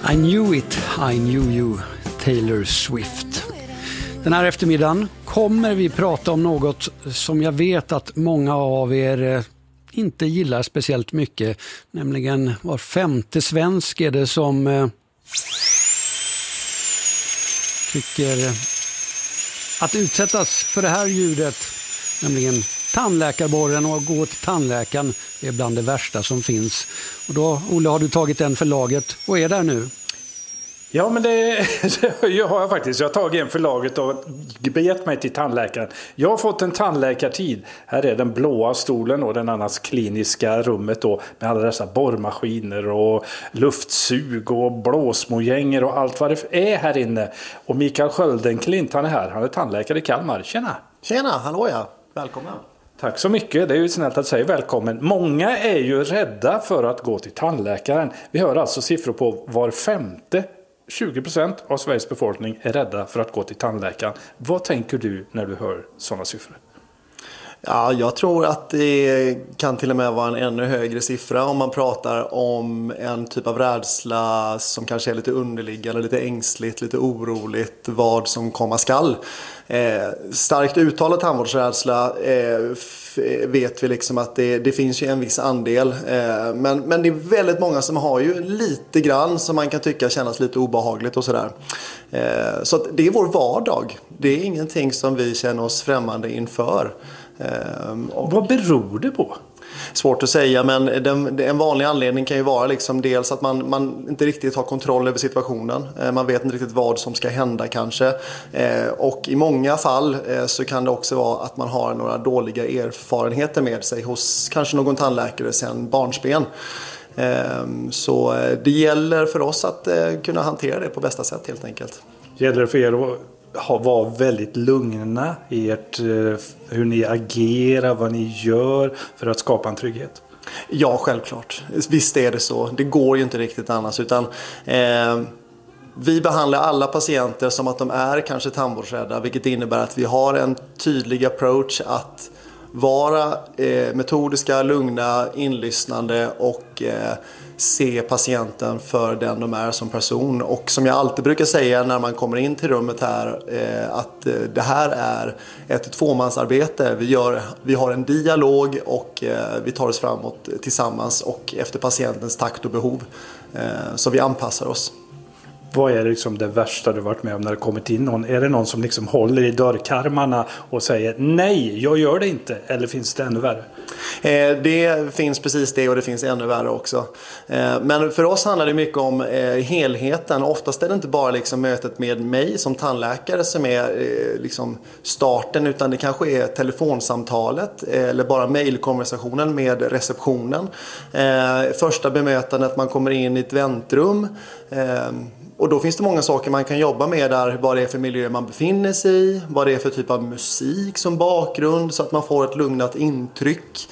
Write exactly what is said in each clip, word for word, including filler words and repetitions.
I knew it, I knew you, Taylor Swift. Den här eftermiddagen kommer vi prata om något som jag vet att många av er inte gillar speciellt mycket. Nämligen var femte svensk är det som eh, tycker att utsättas för det här ljudet. Nämligen tandläkarborren, och gå till tandläkaren är bland det värsta som finns. Och då, Olle, har du tagit en för laget och är där nu? Ja, men det, det har jag faktiskt. Jag har tagit en för laget och begett mig till tandläkaren. Jag har fått en tandläkartid. Här är den blåa stolen och den annars kliniska rummet då, med alla dessa borrmaskiner och luftsug och blåsmojänger och allt vad det är här inne. Och Mikael Sköldenklint, han är här. Han är tandläkare i Kalmar. Tjena! Tjena, hallå ja. Välkommen. Tack så mycket, det är ju snällt att säga välkommen. Många är ju rädda för att gå till tandläkaren. Vi hör alltså siffror på var femte, tjugo procent av Sveriges befolkning är rädda för att gå till tandläkaren. Vad tänker du när du hör sådana siffror? Ja, jag tror att det kan till och med vara en ännu högre siffra om man pratar om en typ av rädsla som kanske är lite underliggande, lite ängsligt, lite oroligt, vad som komma skall. Eh, starkt uttalad tandvårdsrädsla eh, f- vet vi liksom att det, det finns ju en viss andel. Eh, men, men det är väldigt många som har ju lite grann som man kan tycka kännas lite obehagligt och sådär. Eh, så att det är vår vardag. Det är ingenting som vi känner oss främmande inför. Um, Vad beror det på? Svårt att säga, men den, en vanlig anledning kan ju vara liksom dels att man, man inte riktigt har kontroll över situationen. Man vet inte riktigt vad som ska hända kanske. Eh, och i många fall eh, så kan det också vara att man har några dåliga erfarenheter med sig hos kanske någon tandläkare sedan barnsben. Eh, så det gäller för oss att eh, kunna hantera det på bästa sätt helt enkelt. Gäller det för er att vara väldigt lugna i ert, hur ni agerar, vad ni gör för att skapa en trygghet? Ja, självklart. Visst är det så. Det går ju inte riktigt annars. Utan, eh, vi behandlar alla patienter som att de är kanske tandvårdsrädda. Vilket innebär att vi har en tydlig approach att vara eh, metodiska, lugna, inlyssnande och eh, se patienten för den de är som person. Och som jag alltid brukar säga när man kommer in till rummet här, eh, att eh, det här är ett tvåmansarbete. Vi, gör, vi har en dialog och eh, vi tar oss framåt tillsammans och efter patientens takt och behov. Eh, så vi anpassar oss. Vad är liksom det värsta du varit med om när det kommit in någon? Är det någon som liksom håller i dörrkarmarna och säger nej, jag gör det inte? Eller finns det ännu värre? Eh, det finns precis det och det finns ännu värre också. Eh, men för oss handlar det mycket om eh, helheten. Oftast är det inte bara liksom mötet med mig som tandläkare som är eh, liksom starten, utan det kanske är telefonsamtalet eh, eller bara mejlkonversationen med receptionen. Eh, första bemötandet, man kommer in i ett väntrum. Eh, Och då finns det många saker man kan jobba med där. Vad det är för miljö man befinner sig i. Vad det är för typ av musik som bakgrund. Så att man får ett lugnat intryck.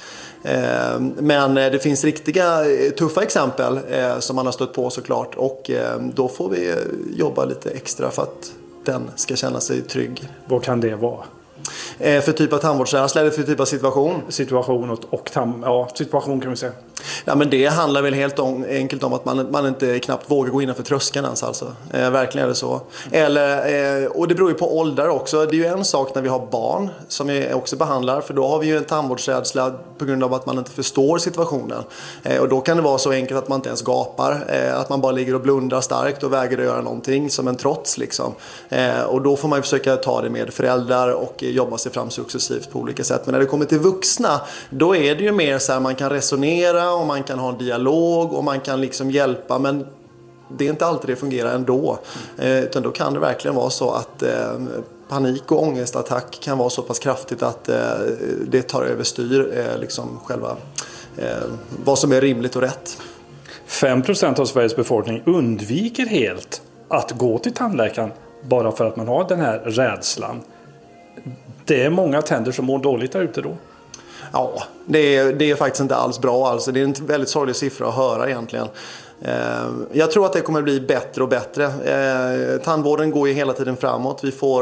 Men det finns riktiga tuffa exempel som man har stött på såklart. Och då får vi jobba lite extra för att den ska känna sig trygg. Vad kan det vara? För typ av tandvårdsrädsla eller för typ av situation? Situation och, och tam, ja, situation kan vi säga. Ja, men det handlar väl helt om, enkelt om att man, man inte knappt vågar gå innanför tröskeln ens alltså. Eh, verkligen är det så. Eller, eh, och det beror ju på ålder också. Det är ju en sak när vi har barn som vi också behandlar. För då har vi ju en tandvårdsrädsla på grund av att man inte förstår situationen. Eh, och då kan det vara så enkelt att man inte ens gapar. Eh, att man bara ligger och blundar starkt och vägrar göra någonting som en trots liksom. Eh, och då får man ju försöka ta det med föräldrar och jobba sig fram successivt på olika sätt. Men när det kommer till vuxna, då är det ju mer så här man kan resonera och man kan ha en dialog och man kan liksom hjälpa, men det är inte alltid det fungerar ändå. Eh, utan då kan det verkligen vara så att eh, panik och ångestattack kan vara så pass kraftigt att eh, det tar överstyr eh, liksom själva eh, vad som är rimligt och rätt. fem procent av Sveriges befolkning undviker helt att gå till tandläkaren bara för att man har den här rädslan. Det är många tänder som mår dåligt där ute då. Ja, det är, det är faktiskt inte alls bra. Alltså. Det är en väldigt sorglig siffra att höra egentligen. Jag tror att det kommer bli bättre och bättre. Tandvården går ju hela tiden framåt. Vi får